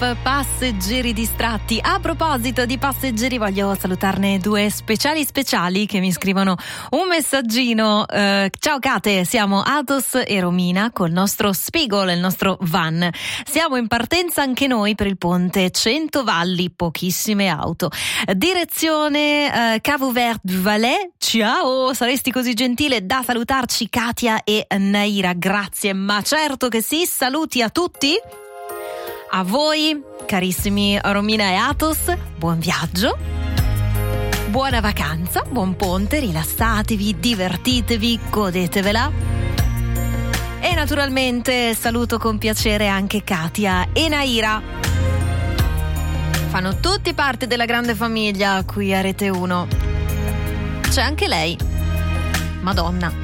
passeggeri distratti. A proposito di passeggeri, voglio salutarne due speciali che mi scrivono un messaggino. Ciao Kate, siamo Atos e Romina col nostro Spiegel, il nostro van. Siamo in partenza anche noi per il ponte Centovalli, pochissime auto. Direzione Cavo Vert du Valais. Ciao, saresti così gentile da salutarci Katia e Naira, grazie. Ma certo che sì, saluti a tutti. A voi, carissimi Romina e Atos, buon viaggio, buona vacanza, buon ponte, rilassatevi, divertitevi, godetevela. E naturalmente saluto con piacere anche Katia e Naira. Fanno tutti parte della grande famiglia qui a Rete 1. C'è anche lei, Madonna.